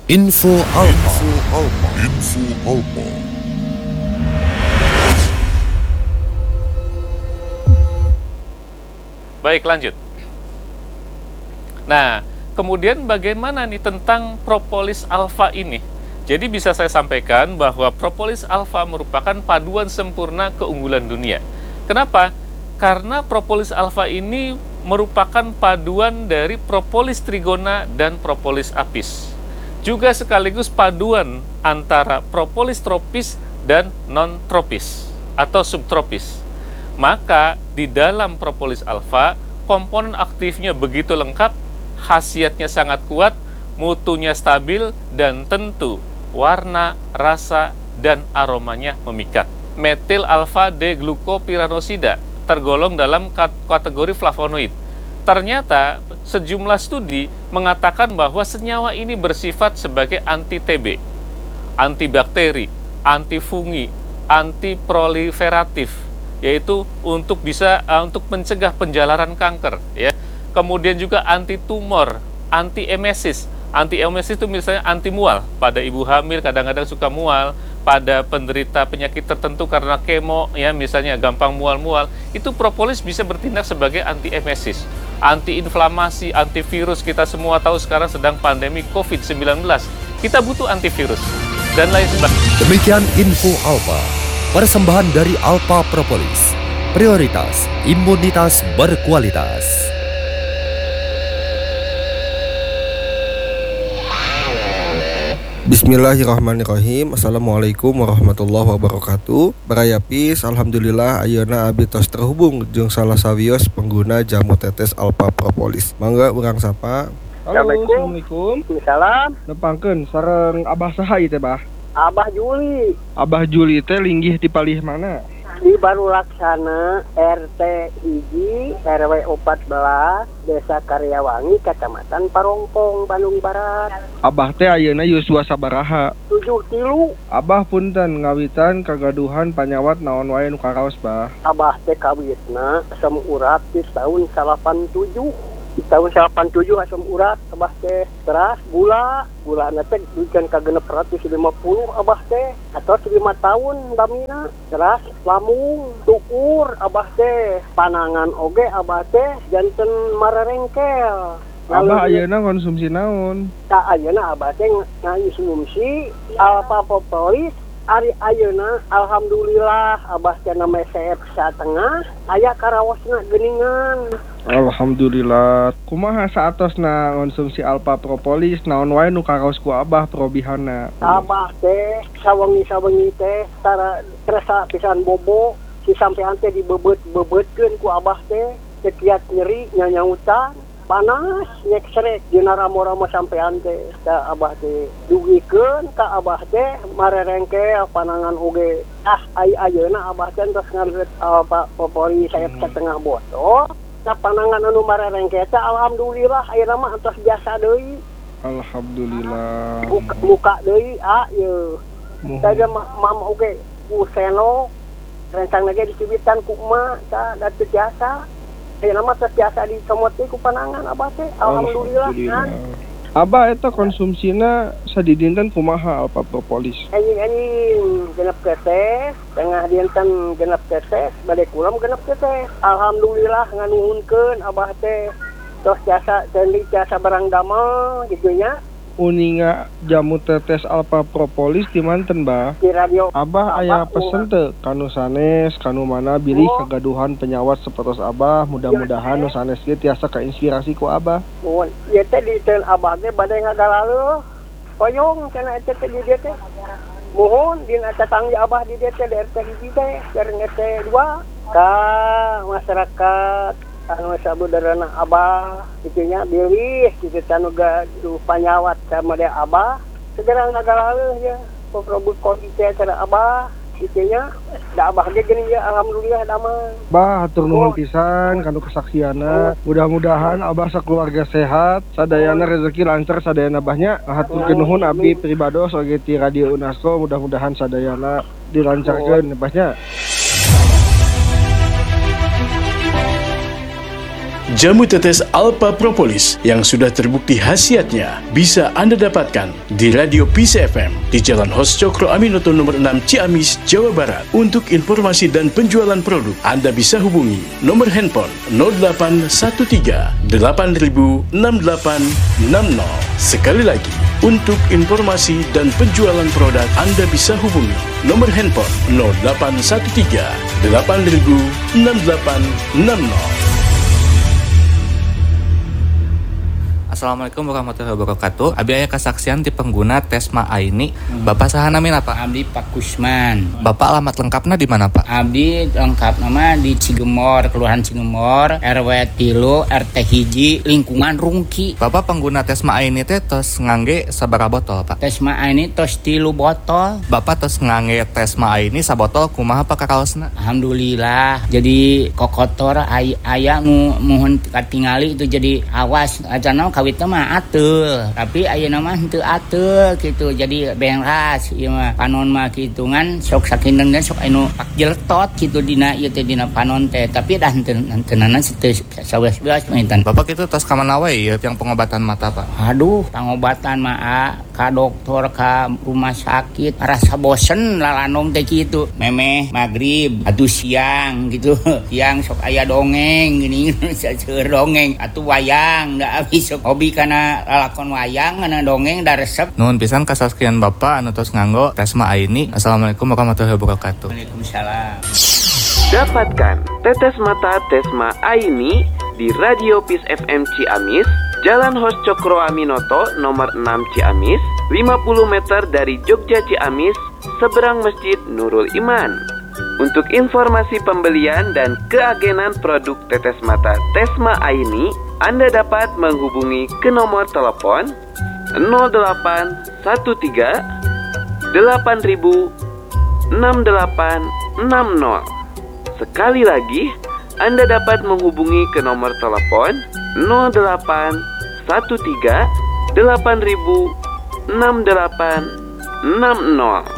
Info Alpa. Baik, lanjut. Nah, kemudian bagaimana nih tentang propolis alfa ini? Jadi bisa saya sampaikan bahwa propolis alfa merupakan paduan sempurna keunggulan dunia. Kenapa? Karena propolis alfa ini merupakan paduan dari propolis trigona dan propolis apis. Juga sekaligus paduan antara propolis tropis dan non-tropis atau subtropis. Maka di dalam propolis alfa, komponen aktifnya begitu lengkap, khasiatnya sangat kuat, mutunya stabil, dan tentu warna, rasa, dan aromanya memikat. Metil alfa D-glukopiranosida tergolong dalam kategori flavonoid. Ternyata sejumlah studi mengatakan bahwa senyawa ini bersifat sebagai anti-TB, antibakteri, antifungi, antiproliferatif, yaitu untuk mencegah penjalaran kanker, ya. Kemudian juga anti-tumor, anti-emesis. Anti-emesis itu misalnya anti mual. Pada ibu hamil kadang-kadang suka mual, pada penderita penyakit tertentu karena kemo, ya misalnya gampang mual-mual, itu propolis bisa bertindak sebagai anti-emesis. Anti-inflamasi, antivirus, kita semua tahu sekarang sedang pandemi COVID-19. Kita butuh antivirus dan lain sebagainya. Demikian Info Alpa, persembahan dari Alpa Propolis. Prioritas imunitas berkualitas. Bismillahirrahmanirrahim. Assalamualaikum warahmatullahi wabarakatuh. Barayapis, alhamdulillah ayeuna abdi tos terhubung jeung salah sawios pengguna jamu tetes Alpa Propolis. Mangga urang sapa. Halo, assalamualaikum. Salam. Nepangkeun sareng Abah saha ieu teh, Bah? Abah Juli Abah Juli teh linggih di palih mana? di Baru Laksana RT Hiji RW 14 Desa Karyawangi Kecamatan Parongpong Bandung Barat. Abah teh ayeuna yuswa sabaraha? 7 kilu. Abah punten ngawitan kagaduhan panyawat naon wae nu karaos, Bah? Abah teh kawitna asam urat di tahun 87. Di tahun 87 asam urat abah teh teras gula teh duikeun ka 650 abah teh atau 5 tahun damina teras lamung tukur abah teh panangan oge abah teh janten mararengkel. Abah ayeuna konsumsi naon? Tak ayeuna abah teh ngonsumsi Alpa Propolis. Ari ayeuna alhamdulillah abah teh na mesep satengah aya karawosna geuningan. Alhamdulillah. Kumaha saatosna konsumsi Alpa Propolis naon wae nu karaos ku Abah probihanna? Abah teh sawengi-sawengi teh tara terasa pisan bobo si sampean teh dibebet-bebetkeun ku Abah teh setiap nyeri nyanyautan panas nyek srek dina ramo-ramo sampean teh da Abah teh dugikeun ka Abah teh marerengkel panangan oge ayeuna Abah teh tos ngareut Alpa Propolis sayap setengah botol. Nah panangan anu marerengkel teh alhamdulillah ayeuna mah antos biasa deui. Alhamdulillah. Muka deui ieu. Tadi mam oge ku seno rencang lagi dicibitan ku emak tah da teu biasa. Ayeuna mah teu biasa dicomot deui ku panangan Abah teh. Alhamdulillah. Abah eta konsumsina sadidinten kumaha Alpa Propolis? Anjing genep keses, tengah dinten genep keses, bade kulam genep keses. Alhamdulillah nganuhunkeun Abah teh tos jasa ceundeung jasa barang damel gitu nya. Uninga jamu tetes Alpa Propolis di manten, Bah? Di radio. Abah aya pesen teu kanu sanes, kanu mana bilih kagaduhan penyawat sapertos Abah, mudah-mudahan nu sanes ge tiasa kainspirasi ku Abah. Mun ieu teh diteun Abah teh bade ngagaleuh. Koyong cenah eta teh di dieu teh. Mohon dina tatanggi Abah di dieu teh RT hiji teh, RT 2 ka masyarakat anu sabudareuna Abah itunya bilih kitu anu gaduh panyawat sama dia Abah segera ngagaleuh ya probut covid teh cara Abah itunya da Abah ge geuning ya alhamdulillah damang. Bah hatur nuhun pisan kanu kesaksianna. Mudah-mudahan Abah sakeluarga sehat, sadayana rezeki lancar sadayana Bahnya. Haturkeun nuhun abdi pribados oge ti Radio Unasko, mudah-mudahan sadayana dilancarkeun Bahnya. Jamu tetes Alpha Propolis yang sudah terbukti khasiatnya bisa Anda dapatkan di Radio Peace FM di Jalan Hos Cokro Aminoto nomor 6 Ciamis, Jawa Barat. Untuk informasi dan penjualan produk, Anda bisa hubungi nomor handphone 0813 8000 6860. Sekali lagi, untuk informasi dan penjualan produk, Anda bisa hubungi nomor handphone 0813 8000 6860. Assalamualaikum warahmatullahi wabarakatuh. Abi aya kesaksian ti pengguna Tesma Aini. Bapak saha namina Pak? Abdi Pak Kusman. Bapak alamat lengkapna di mana Pak? Abdi lengkap nama di Cigemor, Kelurahan Cigemor, RW 3, RT 1, lingkungan Rungki. Bapak pengguna Tesma Aini teh tos ngangge sabaraha botol Pak? Tesma Aini tos 3 botol. Bapak tos ngangge Tesma Aini sabotol kumaha Pak kakaosna? Alhamdulillah. Jadi kokotor aya muhun katingali itu jadi awas acana kawit mah atul, tapi ayeuna mah henteu atul gitu. Jadi beras ieu mah panon mah kitungan sok sakindeun sok anu jeletot gitu dina ieu teh dina panon teh, tapi dah henteunan teu sawelas maintan. Bapak kitu tos ka mana wae yang pengobatan mata Pak? Aduh, pengobatan mah ka dokter ka rumah sakit rasa bosen lalanong teh kitu. Memeh magrib atuh siang gitu. Siang sok aya dongeng gini seueur dongeng atuh wayang da abis sok hobi kana lalakon wayang kana dongeng da resep. Nuhun pisan kasaskian Bapak anu tos nganggo Tesma Aini. Assalamualaikum warahmatullahi wabarakatuh. Waalaikumsalam. Dapatkan tetes mata Tesma Aini di Radio Peace FM Ciamis, Jalan Hos Cokro Aminoto nomor 6 Ciamis, 50 meter dari Jogja Ciamis, seberang Masjid Nurul Iman. Untuk informasi pembelian dan keagenan produk tetes mata Tesma Aini, Anda dapat menghubungi ke nomor telepon 0813 8000 6860. Sekali lagi, Anda dapat menghubungi ke nomor telepon 0813 8000 6860.